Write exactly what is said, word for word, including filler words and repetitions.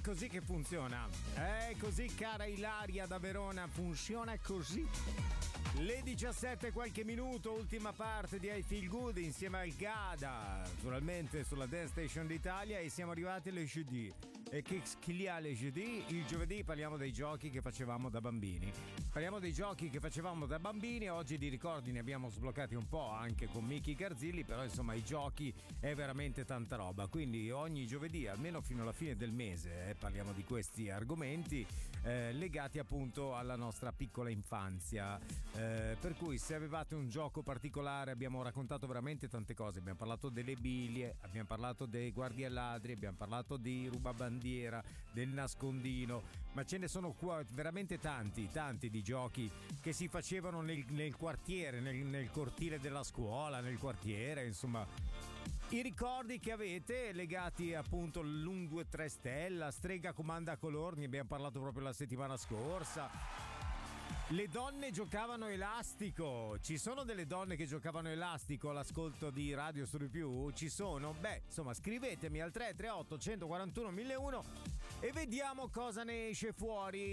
così che funziona. È così, cara Ilaria da Verona, funziona così. Le diciassette qualche minuto, ultima parte di I Feel Good insieme al Gada, naturalmente sulla Dance Station d'Italia, e siamo arrivati alle jeudi. E che chi ha le jeudi? Il giovedì parliamo dei giochi che facevamo da bambini. Parliamo dei giochi che facevamo da bambini. Oggi di ricordi ne abbiamo sbloccati un po' anche con Miki Garzilli, però insomma i giochi è veramente tanta roba. Quindi ogni giovedì, almeno fino alla fine del mese, eh, parliamo di questi argomenti eh, legati appunto alla nostra piccola infanzia. Eh, per cui se avevate un gioco particolare, abbiamo raccontato veramente tante cose. Abbiamo parlato delle biglie, abbiamo parlato dei guardie ladri, abbiamo parlato di rubabandiera, del nascondino, ma ce ne sono qua veramente tanti, tanti di giochi che si facevano nel, nel quartiere, nel, nel cortile della scuola, nel quartiere, insomma. I ricordi che avete legati appunto all'uno due tre stella, Strega comanda color, ne abbiamo parlato proprio la settimana scorsa. Le donne giocavano elastico. Ci sono delle donne che giocavano elastico all'ascolto di Radio Studio Più? Ci sono? Beh, insomma, scrivetemi al tre tre otto uno quattro uno uno zero uno e vediamo cosa ne esce fuori.